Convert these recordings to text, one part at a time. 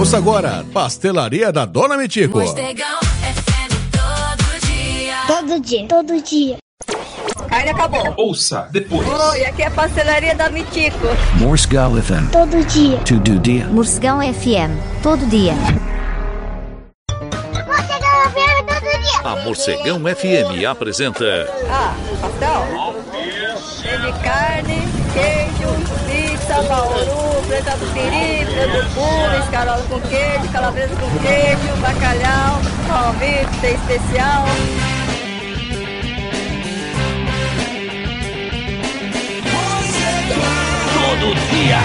Ouça agora, Pastelaria da Dona Mitico. Mostegão FM todo dia. Todo dia. Todo dia. Carne acabou. Ouça depois. Oi, aqui é a Pastelaria da Mitico. Morsegal FM. Todo dia. Todo dia. Morcegão FM. Todo dia. Morcegão FM todo dia. A Morcegão FM apresenta... Pastel? Tem de carne, queijo, pizza, bauru, preta do piri, preta do puro, escarola com queijo, calabresa com queijo, bacalhau, palmito, tem especial. Todo dia.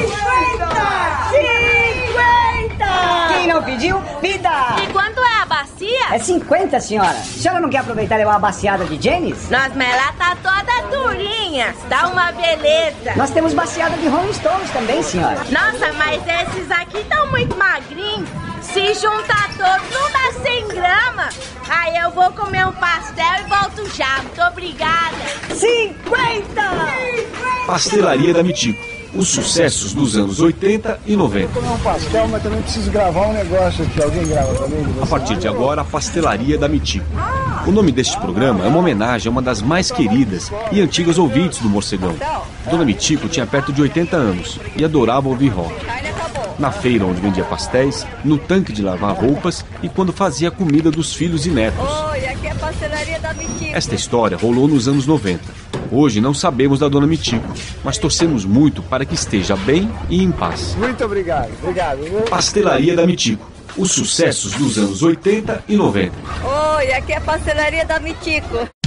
50! Quem não pediu, pida! E quanto é a bacia? É 50, senhora. A senhora não quer aproveitar e levar uma baciada de James? Nossa, mas ela tá toda durinha. Tá uma beleza. Nós temos baciada de Rolling Stones também, senhora. Nossa, mas esses aqui estão muito magrinhos. Se juntar todos, não dá 100 gramas. Aí eu vou comer um pastel e volto já. Muito obrigada. 50! Pastelaria da Mitico. Os sucessos dos anos 80 e 90. Vou comer um pastel, mas também preciso gravar um negócio aqui. Alguém grava também? A partir de agora, a Pastelaria da Mitico. O nome deste programa é uma homenagem a uma das mais queridas e antigas ouvintes do Morcegão. Dona Mitico tinha perto de 80 anos e adorava ouvir rock. Na feira onde vendia pastéis, no tanque de lavar roupas e quando fazia a comida dos filhos e netos. Oi, aqui é a Pastelaria da Mitico. Esta história rolou nos anos 90. Hoje não sabemos da Dona Mitico, mas torcemos muito para que esteja bem e em paz. Muito obrigado. Obrigado. Pastelaria da Mitico. Os sucessos dos anos 80 e 90. Oi, aqui é a Pastelaria da Mitico.